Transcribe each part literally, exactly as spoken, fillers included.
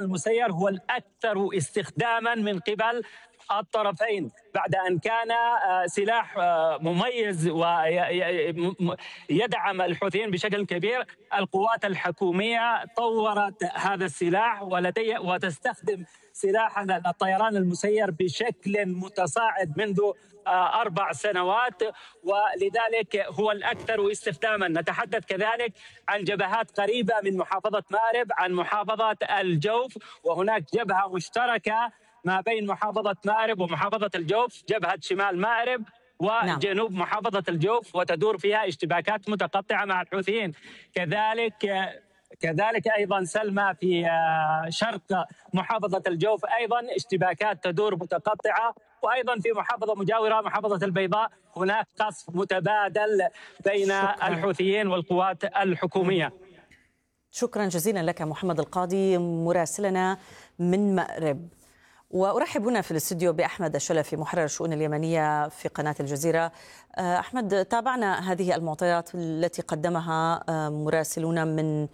المسير هو الأكثر استخداما من قبل الطرفين، بعد أن كان سلاح مميز ويدعم الحوثيين بشكل كبير. القوات الحكومية طورت هذا السلاح ولدي وتستخدم سلاح الطيران المسير بشكل متصاعد منذ أربع سنوات، ولذلك هو الأكثر استخداما. نتحدث كذلك عن جبهات قريبة من محافظة مأرب، عن محافظة الجوف، وهناك جبهة مشتركة ما بين محافظة مأرب ومحافظة الجوف، جبهة شمال مأرب وجنوب نعم. محافظة الجوف، وتدور فيها اشتباكات متقطعة مع الحوثيين. كذلك كذلك أيضا سلمى في شرق محافظة الجوف أيضا اشتباكات تدور متقطعة، وأيضا في محافظة مجاورة محافظة البيضاء هناك قصف متبادل بين شكرا. الحوثيين والقوات الحكومية. شكرا جزيلا لك محمد القاضي مراسلنا من مأرب. وأرحب هنا في الاستوديو بأحمد الشلفي محرر الشؤون اليمنية في قناة الجزيرة. أحمد، تابعنا هذه المعطيات التي قدمها مراسلون من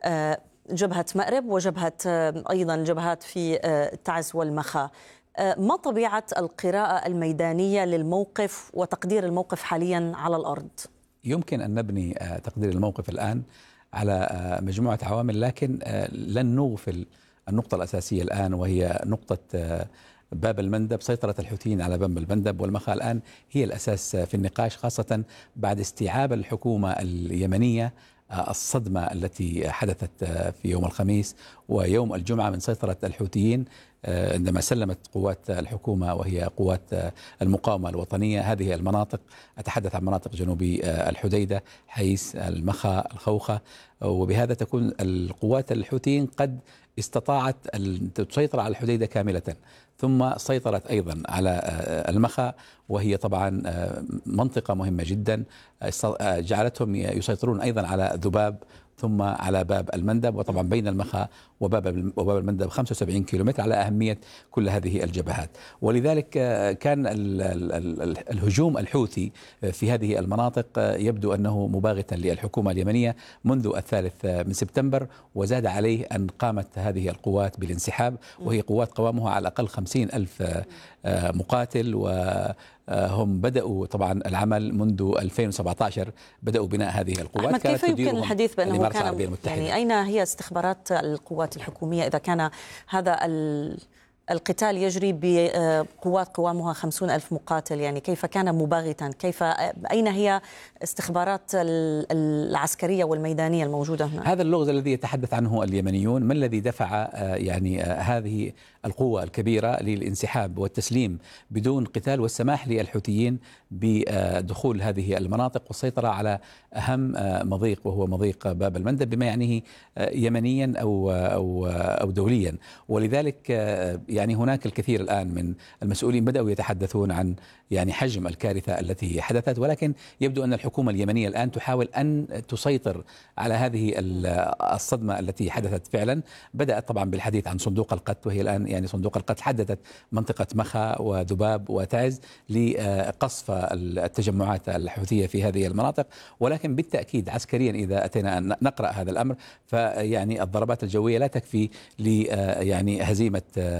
جبهة مأرب وجبهة أيضا الجبهات في تعز والمخا. ما طبيعة القراءة الميدانية للموقف وتقدير الموقف حاليا على الأرض؟ يمكن أن نبني تقدير الموقف الآن على مجموعة عوامل، لكن لن نغفل النقطة الأساسية الآن، وهي نقطة باب المندب. سيطرة الحوثيين على باب المندب والمخا الآن هي الأساس في النقاش، خاصة بعد استيعاب الحكومة اليمنية الصدمة التي حدثت في يوم الخميس ويوم الجمعة من سيطرة الحوثيين عندما سلمت قوات الحكومة وهي قوات المقاومة الوطنية هذه المناطق. أتحدث عن مناطق جنوبي الحديدة، حيس، المخا، الخوخة، وبهذا تكون القوات الحوثيين قد استطاعت أن تسيطر على الحديدة كاملة، ثم سيطرت أيضا على المخا وهي طبعا منطقة مهمة جدا، جعلتهم يسيطرون أيضا على ذباب ثم على باب المندب، وطبعا بين المخا وباب وباب المندب خمسة وسبعين كيلومتر، على أهمية كل هذه الجبهات. ولذلك كان الهجوم الحوثي في هذه المناطق يبدو أنه مباغتا للحكومة اليمنية منذ الثالث من سبتمبر، وزاد عليه أن قامت هذه القوات بالانسحاب، وهي قوات قوامها على الأقل خمسين ألف مقاتل، وهم بدأوا طبعا العمل منذ ألفين وسبعة عشر، بدأوا بناء هذه القوات. أحمد، كيف يمكن الحديث بأنه كان يعني أين هي استخبارات القوات الحكومية إذا كان هذا القتال يجري بقوات قوامها خمسون ألف مقاتل؟ يعني كيف كان مباغتا؟ كيف أين هي استخبارات العسكرية والميدانية الموجودة هنا؟ هذا اللغز الذي يتحدث عنه اليمنيون. ما الذي دفع يعني هذه القوة الكبيرة للانسحاب والتسليم بدون قتال والسماح للحوثيين بدخول هذه المناطق والسيطرة على أهم مضيق وهو مضيق باب المندب بما يعنيه يمنيا أو أو أو دوليا؟ ولذلك يعني هناك الكثير الآن من المسؤولين بدأوا يتحدثون عن يعني حجم الكارثة التي حدثت، ولكن يبدو أن الحكومة اليمنية الآن تحاول أن تسيطر على هذه الصدمة التي حدثت فعلا. بدأت طبعا بالحديث عن صندوق القتل، وهي الآن يعني صندوق القتل حددت منطقة مخا وذباب وتعز لقصف التجمعات الحوثية في هذه المناطق، ولكن بالتأكيد عسكريا إذا أتينا أن نقرأ هذا الأمر فيعني الضربات الجوية لا تكفي ل يعني هزيمة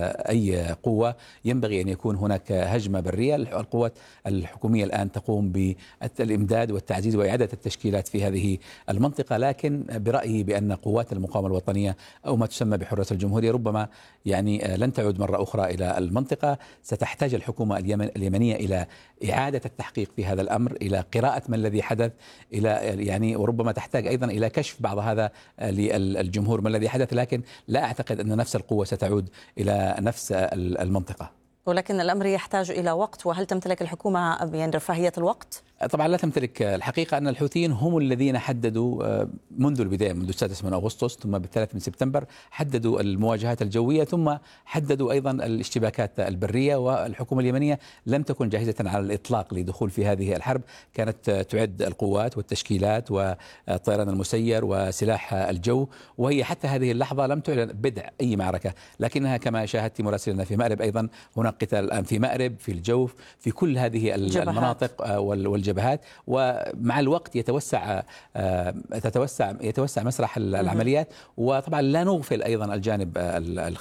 أي قوة. ينبغي أن يكون هناك هجمة برية. القوات الحكومية الآن تقوم بالإمداد والتعزيز وإعادة التشكيلات في هذه المنطقة، لكن برأيي بأن قوات المقاومة الوطنية أو ما تسمى بحراس الجمهورية ربما يعني لن تعود مرة أخرى إلى المنطقة. ستحتاج الحكومة اليمن اليمنية إلى إعادة التحقيق في هذا الأمر، إلى قراءة ما الذي حدث، إلى يعني وربما تحتاج أيضا إلى كشف بعض هذا للجمهور ما الذي حدث، لكن لا أعتقد أن نفس القوة ستعود إلى نفس المنطقة. ولكن الأمر يحتاج إلى وقت، وهل تمتلك الحكومة يعني رفاهية الوقت؟ طبعا لا تمتلك. الحقيقة أن الحوثيين هم الذين حددوا منذ البداية، منذ السادس من أغسطس ثم بالثالث من سبتمبر، حددوا المواجهات الجوية ثم حددوا أيضا الاشتباكات البرية، والحكومة اليمنية لم تكن جاهزة على الإطلاق لدخول في هذه الحرب. كانت تعد القوات والتشكيلات والطيران المسير وسلاح الجو، وهي حتى هذه اللحظة لم تعلن بدء أي معركة، لكنها كما شاهدت مراسلنا في مأرب أيضا هناك قتال الآن في مأرب، في الجوف، في كل هذه المناطق والجبهات، ومع الوقت يتوسع تتوسع يتوسع مسرح العمليات. وطبعا لا نغفل أيضا الجانب